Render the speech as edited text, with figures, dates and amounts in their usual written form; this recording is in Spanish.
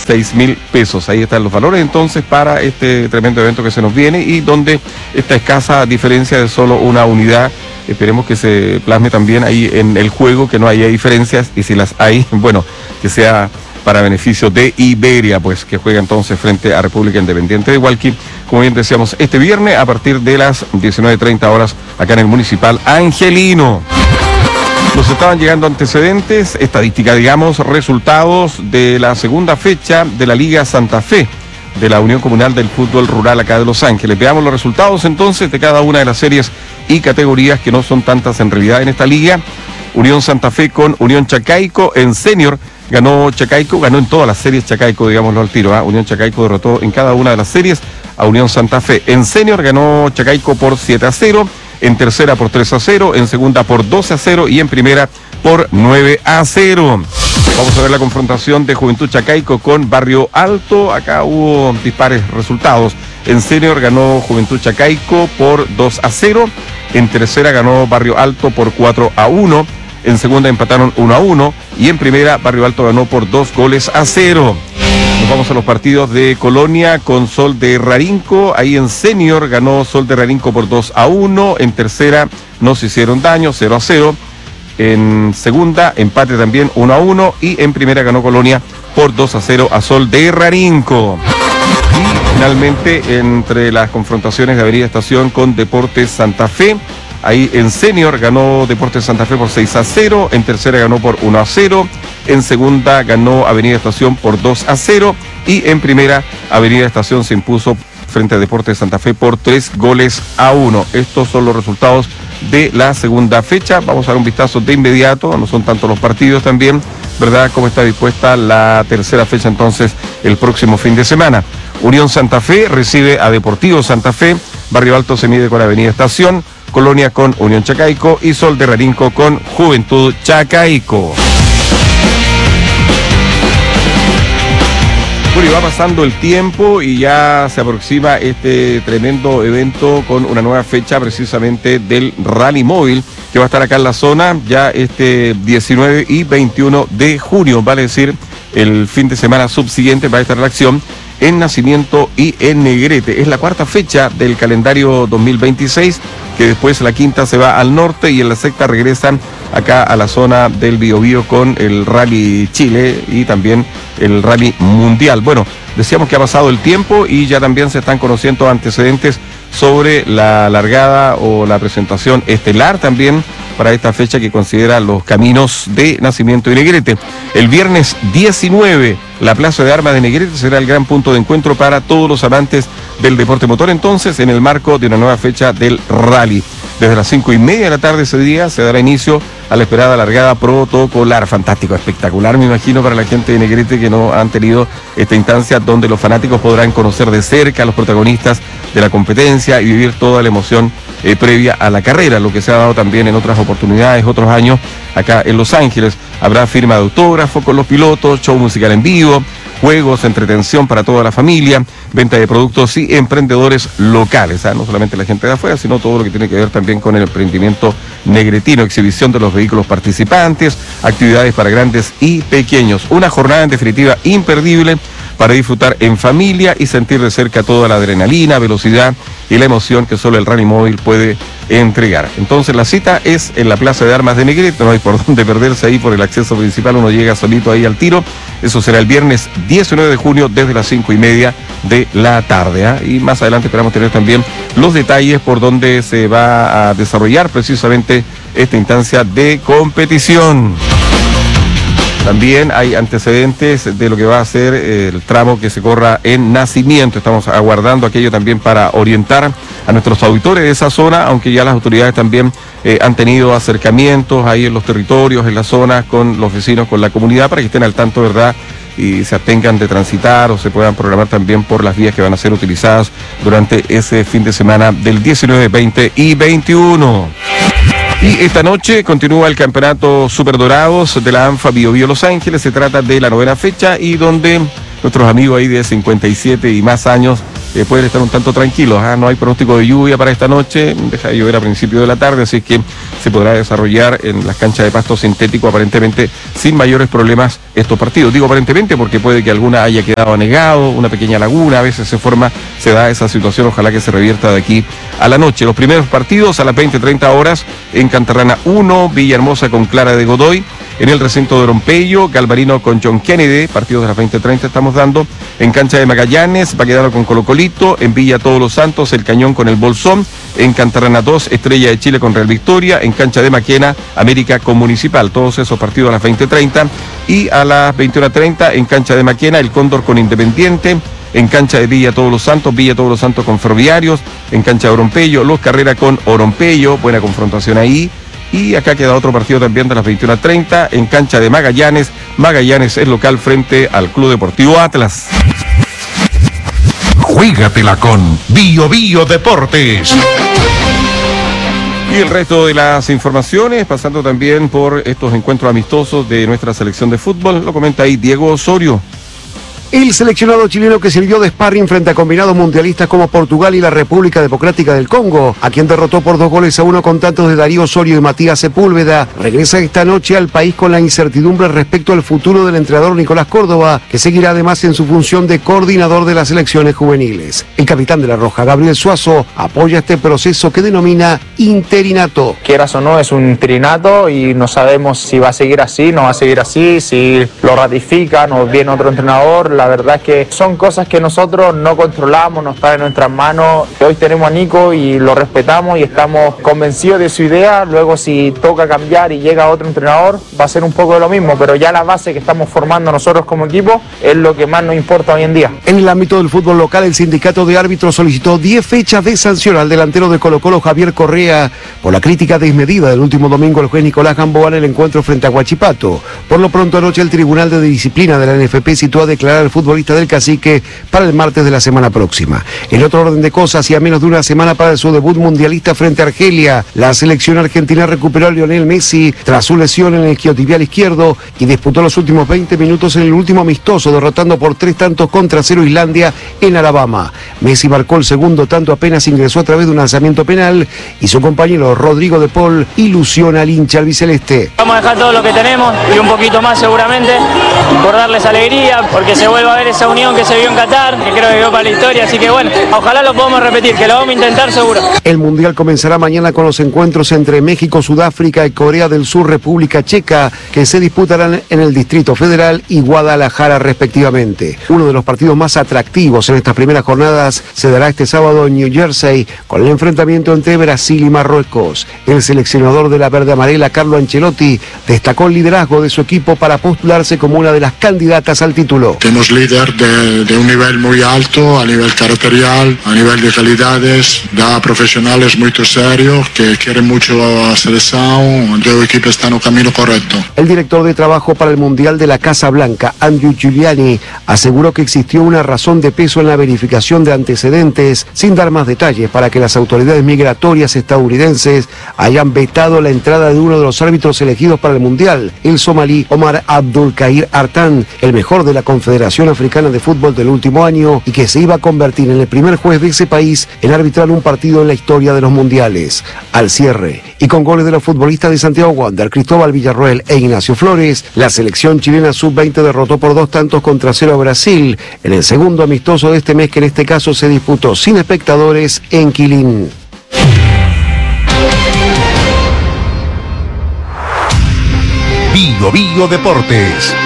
6.000 pesos. Ahí están los valores entonces para este tremendo evento que se nos viene y donde esta escasa diferencia de solo una unidad, esperemos que se plasme también ahí en el juego, que no haya diferencias y si las hay, bueno, que sea para beneficio de Iberia, pues que juega entonces frente a República Independiente de Hualqui, como bien decíamos, este viernes a partir de las 19:30 horas acá en el Municipal Angelino. Nos estaban llegando antecedentes, estadística, digamos, resultados de la segunda fecha de la Liga Santa Fe, de la Unión Comunal del Fútbol Rural acá de Los Ángeles. Veamos los resultados entonces de cada una de las series y categorías, que no son tantas en realidad en esta liga. Unión Santa Fe con Unión Chacaico en senior. Ganó Chacaico, ganó en todas las series Chacaico, digámoslo al tiro. Unión Chacaico derrotó en cada una de las series a Unión Santa Fe. En senior ganó Chacaico por 7-0, en tercera por 3-0, en segunda por 12-0 y en primera por 9-0. Vamos a ver la confrontación de Juventud Chacaico con Barrio Alto. Acá hubo dispares resultados. En senior ganó Juventud Chacaico por 2-0, en tercera ganó Barrio Alto por 4-1. En segunda empataron 1-1 y en primera Barrio Alto ganó por 2-0. Nos vamos a los partidos de Colonia con Sol de Rarinco. Ahí en senior ganó Sol de Rarinco por 2-1. En tercera no se hicieron daño, 0-0. En segunda empate también 1-1 y en primera ganó Colonia por 2-0 a Sol de Rarinco. Y finalmente entre las confrontaciones de Avenida Estación con Deportes Santa Fe. Ahí en senior ganó Deportes Santa Fe por 6-0, en tercera ganó por 1-0, en segunda ganó Avenida Estación por 2-0 y en primera Avenida Estación se impuso frente a Deportes Santa Fe por 3-1. Estos son los resultados de la segunda fecha. Vamos a dar un vistazo de inmediato, no son tantos los partidos también, ¿verdad? Cómo está dispuesta la tercera fecha entonces el próximo fin de semana. Unión Santa Fe recibe a Deportivo Santa Fe, Barrio Alto se mide con Avenida Estación, Colonia con Unión Chacaico y Sol de Rarinco con Juventud Chacaico. Bueno, y va pasando el tiempo y ya se aproxima este tremendo evento con una nueva fecha precisamente del Rally Móvil, que va a estar acá en la zona ya este 19 y 21 de junio, vale decir, el fin de semana subsiguiente va a estar la acción en Nacimiento y en Negrete. Es la cuarta fecha del calendario 2026, que después la quinta se va al norte y en la sexta regresan acá a la zona del Biobío con el Rally Chile y también el Rally Mundial. Bueno, decíamos que ha pasado el tiempo y ya también se están conociendo antecedentes sobre la largada o la presentación estelar también para esta fecha que considera los caminos de Nacimiento y Negrete. El viernes 19, la Plaza de Armas de Negrete será el gran punto de encuentro para todos los amantes del deporte motor, entonces, en el marco de una nueva fecha del rally. Desde las 5:30 de la tarde ese día se dará inicio a la esperada largada protocolar. Fantástico, espectacular, me imagino, para la gente de Negrete que no han tenido esta instancia donde los fanáticos podrán conocer de cerca a los protagonistas de la competencia y vivir toda la emoción previa a la carrera, lo que se ha dado también en otras oportunidades, otros años acá en Los Ángeles. Habrá firma de autógrafo con los pilotos, show musical en vivo, juegos, entretención para toda la familia, venta de productos y emprendedores locales, no solamente la gente de afuera, sino todo lo que tiene que ver también con el emprendimiento negretino, exhibición de los vehículos participantes, actividades para grandes y pequeños. Una jornada en definitiva imperdible para disfrutar en familia y sentir de cerca toda la adrenalina, velocidad y la emoción que solo el Rally Móvil puede entregar. Entonces la cita es en la Plaza de Armas de Negrete, no hay por dónde perderse ahí por el acceso principal, uno llega solito ahí al tiro. Eso será el viernes 19 de junio desde las 5:30 de la tarde. Y más adelante esperamos tener también los detalles por donde se va a desarrollar precisamente esta instancia de competición. También hay antecedentes de lo que va a ser el tramo que se corra en Nacimiento. Estamos aguardando aquello también para orientar a nuestros auditores de esa zona, aunque ya las autoridades también han tenido acercamientos ahí en los territorios, en las zonas, con los vecinos, con la comunidad, para que estén al tanto, ¿verdad?, y se atengan de transitar o se puedan programar también por las vías que van a ser utilizadas durante ese fin de semana del 19, 20 y 21. Y esta noche continúa el campeonato Superdorados de la ANFA Biobío Los Ángeles. Se trata de la 9ª fecha y donde nuestros amigos ahí de 57 y más años pueden estar un tanto tranquilos. No hay pronóstico de lluvia para esta noche, deja de llover a principios de la tarde, así que se podrá desarrollar en las canchas de pasto sintético aparentemente sin mayores problemas estos partidos. Digo aparentemente porque puede que alguna haya quedado anegado, una pequeña laguna, a veces se da esa situación, ojalá que se revierta de aquí a la noche. Los primeros partidos a las 20:30 horas en Cantarrana 1, Villahermosa con Clara de Godoy. En el recinto de Oropello, Galvarino con John Kennedy, partidos de las 20:30 estamos dando. En cancha de Magallanes, Baquedano con Colo Colito. En Villa Todos los Santos, El Cañón con el Bolsón. En Cantarrana 2, Estrella de Chile con Real Victoria. En cancha de Maquena, América con Municipal. Todos esos partidos a las 20:30. Y a las 21:30, en cancha de Maquena, El Cóndor con Independiente. En cancha de Villa Todos los Santos con Ferroviarios. En cancha de Oropello, Los Carrera con Oropello. Buena confrontación ahí. Y acá queda otro partido también de las 21:30 en cancha de Magallanes. Magallanes es local frente al Club Deportivo Atlas. Juégatela con Bio Bio Deportes. Y el resto de las informaciones, pasando también por estos encuentros amistosos de nuestra selección de fútbol, lo comenta ahí Diego Osorio. El seleccionado chileno que sirvió de sparring frente a combinados mundialistas como Portugal y la República Democrática del Congo, a quien derrotó por 2-1 con tantos de Darío Osorio y Matías Sepúlveda, regresa esta noche al país con la incertidumbre respecto al futuro del entrenador Nicolás Córdoba, que seguirá además en su función de coordinador de las selecciones juveniles. El capitán de la Roja, Gabriel Suazo, apoya este proceso que denomina interinato. Quieras o no, es un interinato y no sabemos si va a seguir así, no va a seguir así, si lo ratifican o viene otro entrenador. La verdad es que son cosas que nosotros no controlamos, no están en nuestras manos. Hoy tenemos a Nico y lo respetamos y estamos convencidos de su idea. Luego si toca cambiar y llega otro entrenador, va a ser un poco de lo mismo, pero ya la base que estamos formando nosotros como equipo es lo que más nos importa hoy en día. En el ámbito del fútbol local, el sindicato de árbitros solicitó 10 fechas de sanción al delantero de Colo-Colo, Javier Correa, por la crítica desmedida del último domingo al juez Nicolás Gamboa en el encuentro frente a Huachipato. Por lo pronto, anoche el Tribunal de Disciplina de la NFP citó a declarar al futbolista del Cacique para el martes de la semana próxima. En otro orden de cosas, y a menos de una semana para su debut mundialista frente a Argelia, la selección argentina recuperó a Lionel Messi tras su lesión en el isquiotibial izquierdo y disputó los últimos 20 minutos en el último amistoso, derrotando por 3-0 Islandia en Alabama. Messi marcó el segundo tanto apenas ingresó a través de un lanzamiento penal y su compañero Rodrigo de Paul ilusiona al hincha albiceleste. Vamos a dejar todo lo que tenemos y un poquito más seguramente por darles alegría, porque se vuelva a ver esa unión que se vio en Qatar, que creo que vio para la historia, así que bueno, ojalá lo podamos repetir, que lo vamos a intentar seguro. El Mundial comenzará mañana con los encuentros entre México, Sudáfrica y Corea del Sur, República Checa, que se disputarán en el Distrito Federal y Guadalajara respectivamente. Uno de los partidos más atractivos en estas primeras jornadas se dará este sábado en New Jersey con el enfrentamiento entre Brasil y Marruecos. El seleccionador de la verde amarela, Carlo Ancelotti, destacó el liderazgo de su equipo para postularse como una de las candidatas al título. Tenemos líder de un nivel muy alto, a nivel territorial, a nivel de calidades, da profesionales muy serios que quieren mucho a la selección, los equipos están en el camino correcto. El director de trabajo para el Mundial de la Casa Blanca, Andrew Giuliani, aseguró que existió una razón de peso en la verificación de antecedentes, sin dar más detalles, para que las autoridades migratorias estadounidenses hayan vetado la entrada de uno de los árbitros elegidos para el Mundial, el somalí Omar Abdulkair Artan, el mejor de la Confederación Africana de Fútbol del último año y que se iba a convertir en el primer juez de ese país en arbitrar un partido en la historia de los mundiales. Al cierre, y con goles de los futbolistas de Santiago Wander, Cristóbal Villarroel e Ignacio Flores, la selección chilena sub-20 derrotó por 2-0 a Brasil en el segundo amistoso de este mes, que en este caso se disputó sin espectadores en Quilín. Bio Bio Deportes.